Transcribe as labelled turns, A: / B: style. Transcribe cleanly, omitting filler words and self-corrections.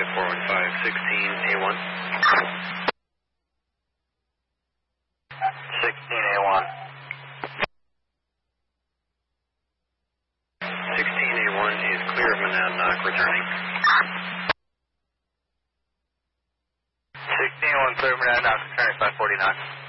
A: get 415, 16A1.
B: 16A1.
A: 16A1 is clear of Monadnock, returning.
B: 16A1 clear of Monadnock, returning 540 knots.